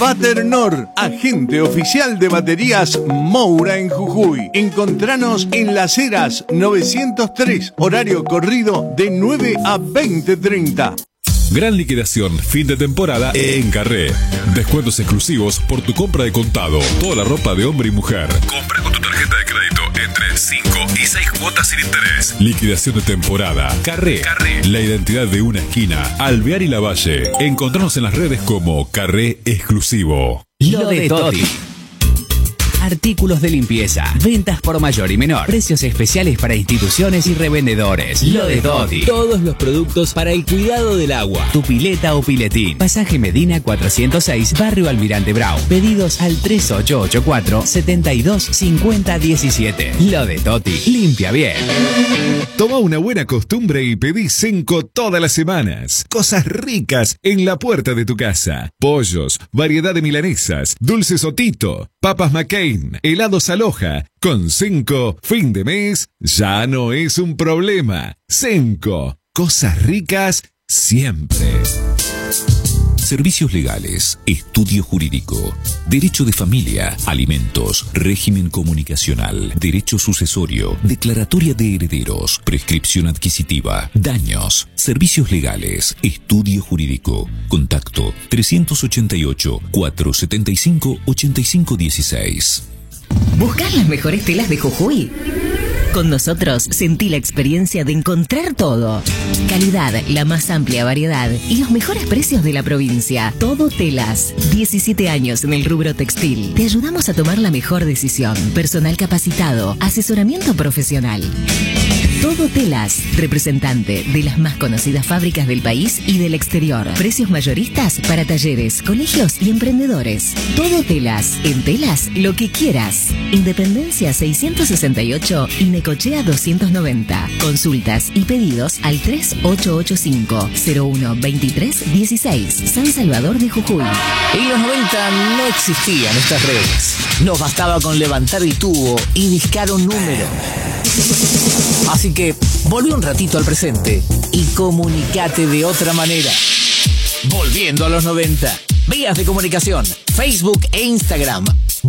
Paternor, agente oficial de baterías Moura en Jujuy. Encontranos en Las Heras 903, horario corrido de 9 a 20:30. Gran liquidación, fin de temporada en Carré. Descuentos exclusivos por tu compra de contado. Toda la ropa de hombre y mujer. Compra con tu tarjeta de crédito entre 5 y 6 cuotas sin interés. Liquidación de temporada. Carré. La identidad de una esquina. Alvear y Lavalle. Encontrarnos en las redes como Carré Exclusivo. Lo de Toti. Artículos de limpieza, ventas por mayor y menor, precios especiales para instituciones y revendedores. Lo de Toti. Todos los productos para el cuidado del agua. Tu pileta o piletín. Pasaje Medina 406, Barrio Almirante Brown. Pedidos al 3884-725017. Lo de Toti. Limpia bien. Toma una buena costumbre y pedí Senco todas las semanas. Cosas ricas en la puerta de tu casa. Pollos, variedad de milanesas, dulces Otito, papas McCain, helados Aloha. Con Senco, fin de mes ya no es un problema. Senco, cosas ricas siempre. Servicios legales, estudio jurídico, derecho de familia, alimentos, régimen comunicacional, derecho sucesorio, declaratoria de herederos, prescripción adquisitiva, daños, servicios legales, estudio jurídico. Contacto 388-475-8516. ¿Buscas las mejores telas de Jujuy? Con nosotros sentí la experiencia de encontrar todo. Calidad, la más amplia variedad y los mejores precios de la provincia. Todo Telas. 17 años en el rubro textil. Te ayudamos a tomar la mejor decisión. Personal capacitado. Asesoramiento profesional. Todo Telas, representante de las más conocidas fábricas del país y del exterior. Precios mayoristas para talleres, colegios y emprendedores. Todo Telas, en telas lo que quieras. Independencia 668 y Necochea 290. Consultas y pedidos al 3885-012316. San Salvador de Jujuy. En los 90 no existían estas redes. Nos bastaba con levantar el tubo y discar un número. Así que volví un ratito al presente y comunicate de otra manera. Volviendo a los 90. Vías de comunicación, Facebook e Instagram.